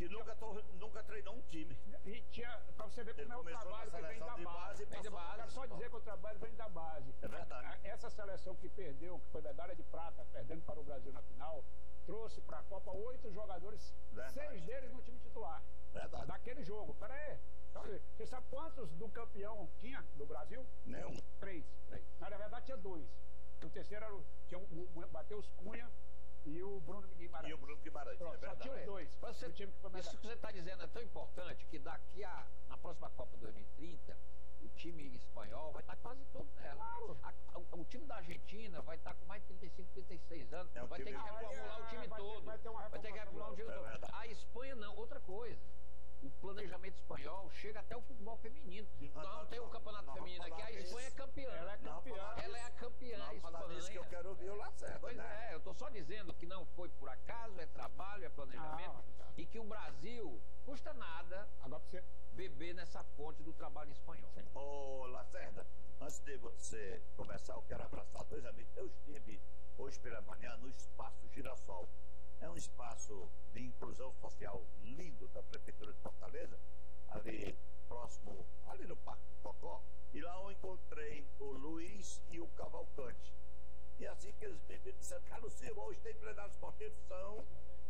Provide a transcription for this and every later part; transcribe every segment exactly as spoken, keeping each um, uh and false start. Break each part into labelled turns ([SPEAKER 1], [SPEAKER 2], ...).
[SPEAKER 1] Que nunca, tô, nunca treinou um time.
[SPEAKER 2] E tinha, pra você ver como é o trabalho que vem da base.
[SPEAKER 1] Vem da base.
[SPEAKER 2] Quero só dizer que o trabalho vem da base.
[SPEAKER 1] É verdade.
[SPEAKER 2] Essa seleção que perdeu, que foi medalha de prata, perdendo para o Brasil na final, trouxe para a Copa oito jogadores, verdade. Seis deles no time titular.
[SPEAKER 1] Verdade.
[SPEAKER 2] Daquele jogo. Pera aí. Você sabe quantos do campeão tinha do Brasil?
[SPEAKER 1] Nenhum.
[SPEAKER 2] Três. Três. Na verdade tinha dois. O terceiro era o, tinha o, o Matheus Cunha e o Bruno Guimarães.
[SPEAKER 1] E o Bruno Guimarães.
[SPEAKER 2] Pronto,
[SPEAKER 1] é
[SPEAKER 2] só tinha os dois.
[SPEAKER 3] Você,
[SPEAKER 2] o time que foi
[SPEAKER 3] isso que você está dizendo é tão importante que daqui a na próxima Copa dois mil e trinta o time espanhol vai estar quase todo nela.
[SPEAKER 2] Claro.
[SPEAKER 3] A, a, o time da Argentina vai estar com mais de trinta e cinco, trinta e seis anos.
[SPEAKER 1] É um
[SPEAKER 3] vai ter que reformular
[SPEAKER 2] é,
[SPEAKER 3] o time
[SPEAKER 2] vai
[SPEAKER 3] todo.
[SPEAKER 2] Ter, vai, ter uma
[SPEAKER 3] vai ter que reformular o time
[SPEAKER 1] é
[SPEAKER 3] todo.
[SPEAKER 1] Verdade.
[SPEAKER 3] A Espanha não, outra coisa. O planejamento espanhol chega até o futebol feminino. Não, não tem o campeonato
[SPEAKER 1] não,
[SPEAKER 3] feminino aqui. A Espanha é campeã.
[SPEAKER 2] Ela é campeã.
[SPEAKER 3] Ela é a campeã.
[SPEAKER 1] Não, falar disso que eu quero ouvir o Lacerda.
[SPEAKER 3] Pois
[SPEAKER 1] né?
[SPEAKER 3] é, eu tô só dizendo que não foi por acaso, é trabalho, é planejamento.
[SPEAKER 2] Ah,
[SPEAKER 3] e que o Brasil custa nada
[SPEAKER 2] agora você
[SPEAKER 3] beber nessa fonte do trabalho espanhol.
[SPEAKER 1] Ô Lacerda, antes de você começar, eu quero abraçar dois amigos. Eu estive hoje pela manhã no Espaço Girassol. É um espaço de inclusão social lindo da Prefeitura de Fortaleza, ali próximo, ali no Parque do Cocó. E lá eu encontrei o Luiz e o Cavalcante. E assim que eles me disseram, Carlos Silva, hoje tem plenário esportivo, são,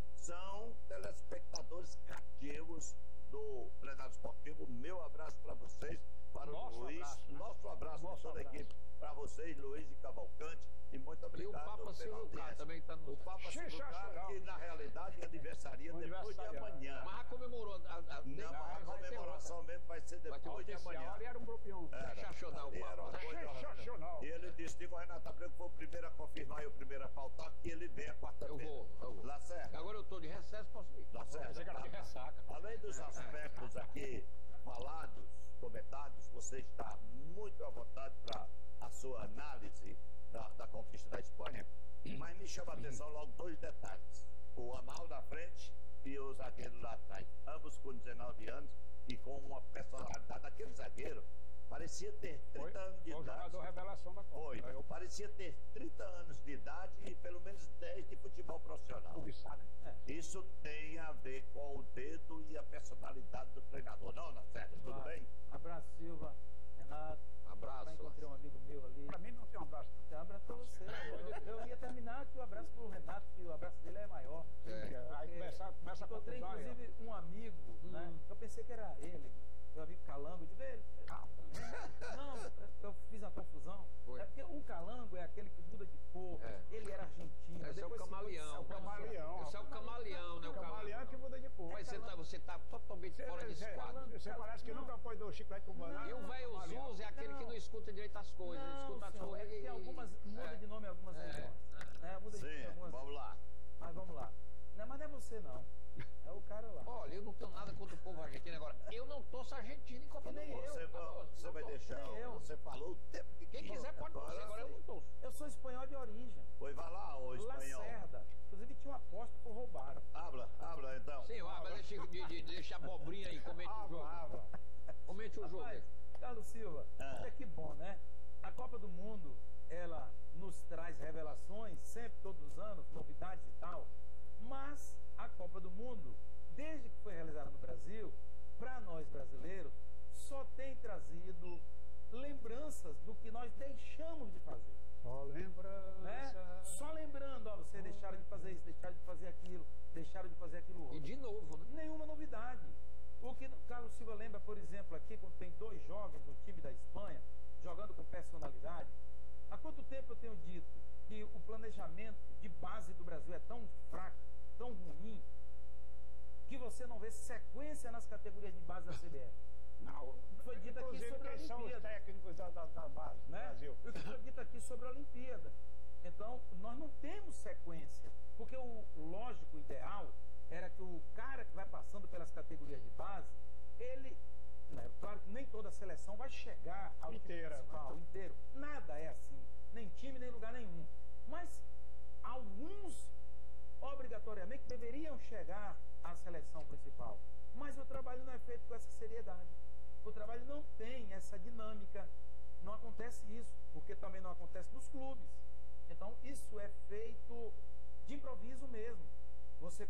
[SPEAKER 1] são telespectadores cativos do plenário esportivo. Meu abraço para vocês, para
[SPEAKER 2] Nosso
[SPEAKER 1] o Luiz.
[SPEAKER 2] abraço,
[SPEAKER 1] Nosso abraço
[SPEAKER 2] Nosso
[SPEAKER 1] de toda a
[SPEAKER 2] abraço.
[SPEAKER 1] equipe, para vocês, Luiz e Cavalcante. E muito
[SPEAKER 3] E o
[SPEAKER 1] obrigado.
[SPEAKER 3] Papa
[SPEAKER 1] pela
[SPEAKER 3] Silvio Cara
[SPEAKER 1] audiência.
[SPEAKER 3] também está no.
[SPEAKER 1] O Papa Silvio Cara,
[SPEAKER 2] Sensacional.
[SPEAKER 1] que na realidade é aniversaria
[SPEAKER 2] O
[SPEAKER 1] depois de
[SPEAKER 2] aniversário,
[SPEAKER 1] amanhã.
[SPEAKER 3] Mas já comemorou. A, a,
[SPEAKER 1] Não,
[SPEAKER 3] a,
[SPEAKER 1] a
[SPEAKER 3] vai ter
[SPEAKER 1] comemoração
[SPEAKER 3] outra.
[SPEAKER 1] mesmo vai ser
[SPEAKER 3] Vai ter
[SPEAKER 1] depois de
[SPEAKER 2] esse
[SPEAKER 1] amanhã.
[SPEAKER 2] hora era um grupinho.
[SPEAKER 1] Era.
[SPEAKER 3] Sensacional,
[SPEAKER 1] Ali era uma
[SPEAKER 3] Papa.
[SPEAKER 1] coisa
[SPEAKER 2] Sensacional.
[SPEAKER 1] E ele disse, digo, o Renato Abreu foi o primeiro a confirmar e o primeiro a faltar, que ele vem a
[SPEAKER 3] Eu
[SPEAKER 1] quarta-feira.
[SPEAKER 3] vou, eu vou.
[SPEAKER 1] Lacerda.
[SPEAKER 3] Agora eu tô de recesso, posso ir.
[SPEAKER 1] Lacerda.
[SPEAKER 2] Você de ressaca.
[SPEAKER 1] Além dos aspectos aqui falados, comentados, você está muito à vontade para a sua análise da, da conquista da Espanha, mas me chama a atenção logo dois detalhes. O Amal na frente e o zagueiro lá atrás, ambos com dezenove anos e com uma personalidade. Aquele zagueiro parecia ter trinta
[SPEAKER 2] Foi,
[SPEAKER 1] anos de
[SPEAKER 2] foi o
[SPEAKER 1] idade.
[SPEAKER 2] jogador revelação da Copa.
[SPEAKER 1] Foi,
[SPEAKER 2] Eu,
[SPEAKER 1] parecia ter trinta anos de idade e pelo menos dez de futebol profissional.
[SPEAKER 2] cobiçar, né?
[SPEAKER 1] Isso tem a ver com o dedo e a personalidade do treinador. Não, Lacerda, tudo
[SPEAKER 4] Claro.
[SPEAKER 1] bem?
[SPEAKER 4] Abraço, Silva, Renato.
[SPEAKER 3] Abraço.
[SPEAKER 4] Eu encontrei um amigo meu ali.
[SPEAKER 2] Pra mim não tem um abraço.
[SPEAKER 4] Então, um abraço pra você. Eu, eu ia terminar que o abraço pro Renato, que o abraço dele é maior.
[SPEAKER 3] É.
[SPEAKER 2] Aí começa, começa a
[SPEAKER 4] Encontrei,
[SPEAKER 2] confusão aí, ó.
[SPEAKER 4] inclusive, um amigo, né?
[SPEAKER 3] Hum.
[SPEAKER 4] Eu pensei que era ele, meu amigo Calango. Eu digo, ele. Não, eu fiz uma confusão.
[SPEAKER 3] Foi.
[SPEAKER 4] É porque o Calango é aquele que muda de cor.
[SPEAKER 3] É.
[SPEAKER 4] Ele era argentino.
[SPEAKER 3] Esse é o
[SPEAKER 4] depois se
[SPEAKER 3] camaleão.
[SPEAKER 4] foi-
[SPEAKER 2] É o camaleão.
[SPEAKER 3] Esse é o camaleão, né?
[SPEAKER 2] O camaleão que muda de cor.
[SPEAKER 3] Mas você tá, você tá totalmente
[SPEAKER 2] Você,
[SPEAKER 3] fora de
[SPEAKER 2] você,
[SPEAKER 3] esquadro.
[SPEAKER 2] você parece que
[SPEAKER 4] Não.
[SPEAKER 2] nunca foi do chiclete com banana.
[SPEAKER 3] E o velho
[SPEAKER 2] Camaleão.
[SPEAKER 3] Zuz é aquele que não escuta direito as coisas. Ele
[SPEAKER 4] Não,
[SPEAKER 3] escuta as
[SPEAKER 4] senhor,
[SPEAKER 3] coisas
[SPEAKER 4] é que
[SPEAKER 3] e...
[SPEAKER 4] tem algumas, muda
[SPEAKER 3] É.
[SPEAKER 4] de nome em algumas
[SPEAKER 3] É.
[SPEAKER 4] regiões. Né? Muda de nome em
[SPEAKER 1] Sim,
[SPEAKER 4] algumas.
[SPEAKER 1] vamos lá.
[SPEAKER 4] Mas vamos lá. Não, mas não é você não. É o cara lá.
[SPEAKER 3] Olha, eu não tenho nada contra o povo argentino agora. Eu não torço Argentina em Copa
[SPEAKER 4] E
[SPEAKER 3] do
[SPEAKER 4] nem
[SPEAKER 3] Mundo.
[SPEAKER 4] eu.
[SPEAKER 1] Você,
[SPEAKER 3] Não,
[SPEAKER 1] você
[SPEAKER 3] não
[SPEAKER 1] vai
[SPEAKER 3] torço.
[SPEAKER 1] deixar,
[SPEAKER 4] nem eu.
[SPEAKER 1] você falou o tempo que
[SPEAKER 3] Quem
[SPEAKER 1] quis.
[SPEAKER 3] quiser pode torcer, agora eu não torço.
[SPEAKER 4] Eu sou espanhol de origem.
[SPEAKER 1] Pois vai lá, ô espanhol.
[SPEAKER 4] Lacerda. Inclusive tinha uma aposta por roubaram.
[SPEAKER 1] Habla, habla então.
[SPEAKER 3] Sim, ah, mas deixa de, de, de deixar abobrinha aí, comente o jogo.
[SPEAKER 2] Ava, ava.
[SPEAKER 3] Comente o jogo.
[SPEAKER 4] Rapaz, Carlos Silva,
[SPEAKER 1] Ah.
[SPEAKER 4] olha que bom, né? A Copa do Mundo, ela nos traz revelações, sempre, todos os anos, novidades e tal. Mas a Copa do Mundo, desde que foi realizada no Brasil, para nós brasileiros, só tem trazido lembranças do que nós deixamos de fazer.
[SPEAKER 2] Só lembrança.
[SPEAKER 4] Né? Só lembrando, ó, vocês deixaram de fazer isso, deixaram de fazer aquilo, deixaram de fazer aquilo outro.
[SPEAKER 3] E de novo, né?
[SPEAKER 4] Nenhuma novidade. O que o Carlos Silva lembra, por exemplo, aqui, quando tem dois jovens no time da Espanha, jogando com personalidade, há quanto tempo eu tenho dito que o planejamento de base do Brasil é tão fraco, tão ruim, que você não vê sequência nas categorias de base da C B F?
[SPEAKER 2] Não.
[SPEAKER 4] Foi dito aqui
[SPEAKER 2] Inclusive,
[SPEAKER 4] sobre a
[SPEAKER 2] quem são os
[SPEAKER 4] Olimpíada.
[SPEAKER 2] técnicos da, da, da base do
[SPEAKER 4] Né?
[SPEAKER 2] Brasil?
[SPEAKER 4] O que foi dito aqui sobre a Olimpíada. Então, nós não temos sequência. Porque o lógico, o ideal, era que o cara que vai passando pelas categorias de base, ele... Né, claro que nem toda a seleção vai chegar ao
[SPEAKER 2] Inteira,
[SPEAKER 4] time principal, inteiro. Nada é assim. Nem time, nem lugar nenhum. Mas alguns, obrigatoriamente, deveriam chegar à seleção principal. Mas o trabalho não é feito com essa seriedade. O trabalho não tem essa dinâmica. Não acontece isso, porque também não acontece nos clubes. Então, isso é feito de improviso mesmo. Você